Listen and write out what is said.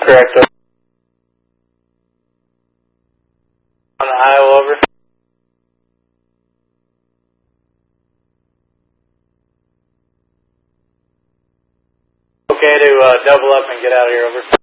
correct. On the Iowa, over. Okay to double up and get out of here, over.